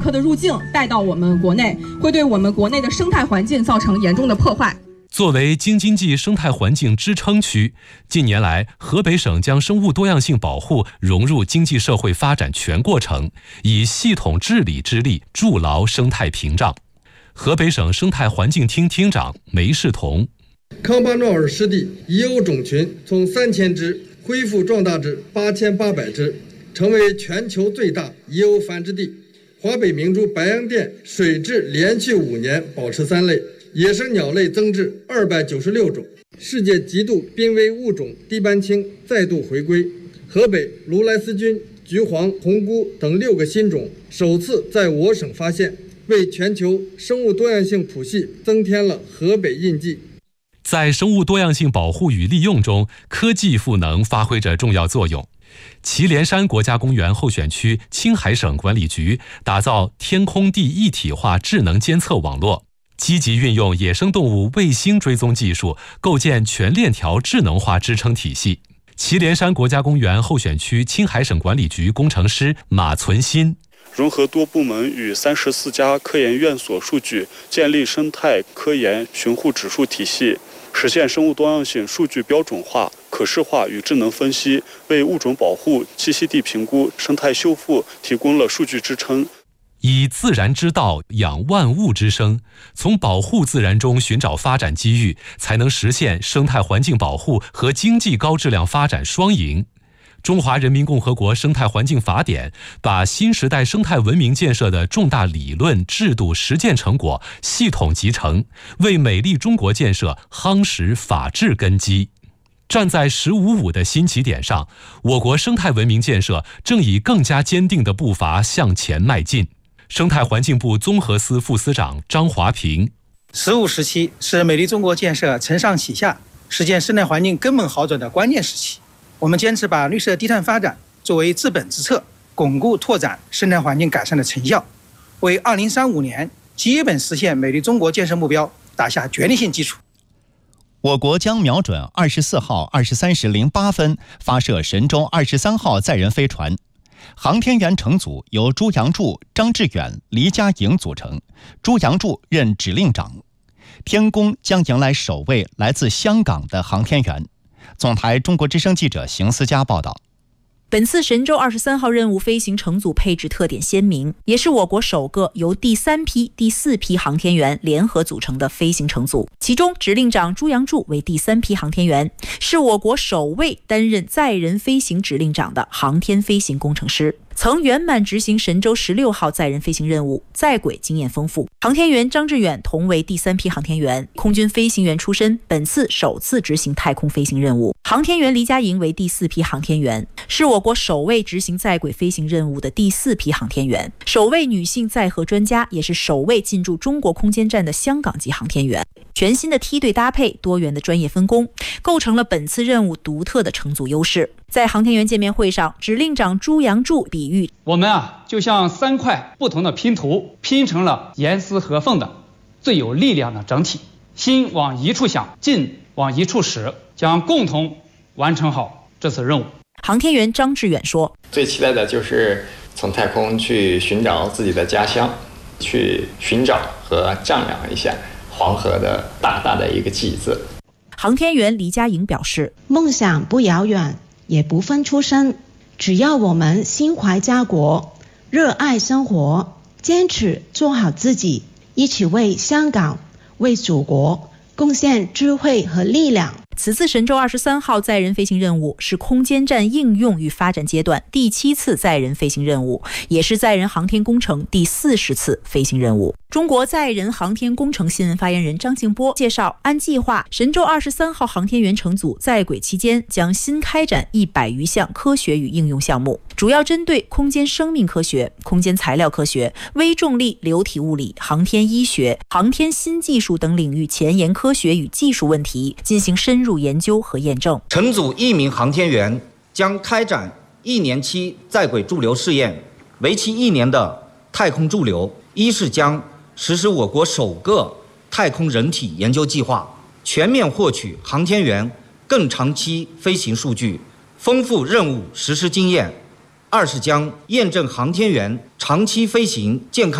客的入境带到我们国内，会对我们国内的生态环境造成严重的破坏。 作为京津冀生态环境支撑区，近年来河北省将生物多样性保护融入经济社会发展全过程，以系统治理之力筑牢生态屏障。河北省生态环境厅厅长梅世同： 康巴诺尔湿地已有种群从3000只恢复壮大至8800只，成为全球最大已有繁殖地。华北明珠白洋淀水质连续5年保持3类，野生鸟类增至296种，世界极度濒危物种低斑青再度回归。河北如来丝菌、橘黄、红菇等6个新种首次在我省发现，为全球生物多样性谱系增添了河北印记。 在生物多样性保护与利用中，科技赋能发挥着重要作用。祁连山国家公园候选区青海省管理局打造天空地一体化智能监测网络，积极运用野生动物卫星追踪技术，构建全链条智能化支撑体系。祁连山国家公园候选区青海省管理局工程师马存新： 融合多部门与34家科研院所数据，建立生态科研巡护指数体系，实现生物多样性数据标准化、可视化与智能分析，为物种保护、栖息地评估、生态修复提供了数据支撑。 以自然之道养万物之生，从保护自然中寻找发展机遇，才能实现生态环境保护和经济高质量发展双赢。中华人民共和国生态环境法典把新时代生态文明建设的重大理论、制度、实践成果系统集成，为美丽中国建设夯实法治根基。站在“15+5”的新起点上，我国生态文明建设正以更加坚定的步伐向前迈进。生态环境部综合司副司长张华平 ：“15时期是美丽中国建设承上启下、实现生态环境根本好转的关键时期。我们坚持把绿色低碳发展作为治本之策，巩固拓展生态环境改善的成效，为2035年基本实现美丽中国建设目标打下决定性基础。” 我国将瞄准24号23时08分发射神舟23号载人飞船。航天员乘组由朱杨柱、张志远、黎佳颖组成，朱杨柱任指令长。天宫将迎来首位来自香港的航天员。总台中国之声记者邢思佳报道。 本次神舟23号任务飞行乘组配置特点鲜明，也是我国首个由第3批、第4批航天员联合组成的飞行乘组。其中，指令长朱杨柱为第3批航天员，是我国首位担任载人飞行指令长的航天飞行工程师，曾圆满执行神舟16号载人飞行任务，在轨经验丰富。航天员张志远同为第3批航天员，空军飞行员出身，本次首次执行太空飞行任务。航天员黎佳颖为第4批航天员，是我国首位执行在轨飞行任务的第4批航天员，首位女性载荷专家，也是首位进驻中国空间站的香港籍航天员。全新的梯队搭配、多元的专业分工，构成了本次任务独特的乘组优势。在航天员见面会上，指令长朱杨柱比喻：“ 我们就像3块不同的拼图，拼成了严丝合缝的、最有力量的整体。心往一处想，劲往一处使，将共同完成好这次任务。” 航天员张志远说：“ 最期待的就是从太空去寻找自己的家乡，去寻找和丈量一下黄河的大大的一个记字。” 航天员黎佳颖表示：“ 梦想不遥远，也不分出身，只要我们心怀家国，热爱生活，坚持做好自己，一起为香港、为祖国贡献智慧和力量。” 此次神舟23号载人飞行任务是空间站应用与发展阶段第7次载人飞行任务，也是载人航天工程第40次飞行任务。中国载人航天工程新闻发言人张静波介绍，按计划，神舟23号航天员乘组在轨期间将新开展100余项科学与应用项目，主要针对空间生命科学、空间材料科学、微重力流体物理、航天医学、航天新技术等领域前沿科学与技术问题进行深入研究和验证。 乘组1名航天员将开展1年期在轨驻留试验，为期1年的太空驻留。一是将实施我国首个太空人体研究计划，全面获取航天员更长期飞行数据，丰富任务实施经验。二是将验证航天员长期飞行健康